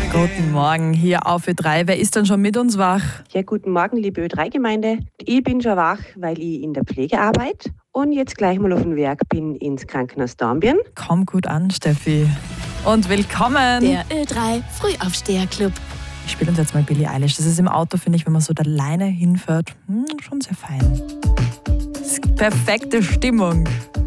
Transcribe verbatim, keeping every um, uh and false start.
Guten Morgen hier auf Ö drei. Wer ist denn schon mit uns wach? Ja, guten Morgen, liebe Ö drei Gemeinde. Ich bin schon wach, weil ich in der Pflege arbeite und jetzt gleich mal auf dem Weg bin ins Krankenhaus Dornbirn. Komm gut an, Steffi. Und willkommen. Der Ö drei Frühaufsteher-Club. Ich spiele uns jetzt mal Billie Eilish. Das ist im Auto, finde ich, wenn man so da alleine hinfährt, hm, schon sehr fein. Das ist perfekte Stimmung.